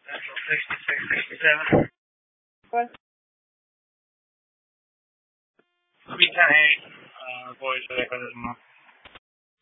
66, 67. What? We can hear you. Voice record.